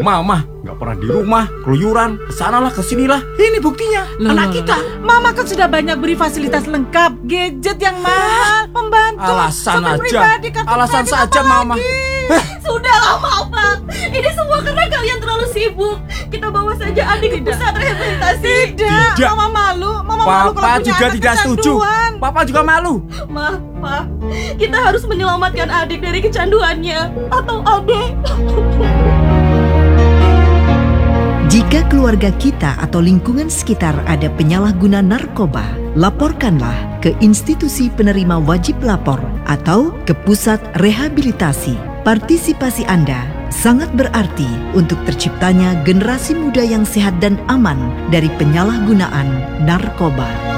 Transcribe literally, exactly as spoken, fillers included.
Mama nggak pernah di rumah, keluyuran, kesanalah kesinilah. Ini buktinya, Loh, anak loh, kita. loh. Mama kan sudah banyak beri fasilitas lengkap, gadget yang mahal, pembantu, Alasan sopir aja. pribadi, kartu Alasan kredit, saja, apa Mama. lagi? Sudahlah Papa, ini semua karena kalian terlalu sibuk. Kita bawa saja adik ke pusat rehabilitasi. Tidak, Tidak. Mama malu, Mama malu kalau Papa punya juga anak tidak setuju. kecanduan. Papa juga malu. Ma, Pa, kita harus menyelamatkan adik dari kecanduannya. Atau adik. Jika keluarga kita atau lingkungan sekitar ada penyalahguna narkoba, laporkanlah ke institusi penerima wajib lapor atau ke pusat rehabilitasi. Partisipasi Anda sangat berarti untuk terciptanya generasi muda yang sehat dan aman dari penyalahgunaan narkoba.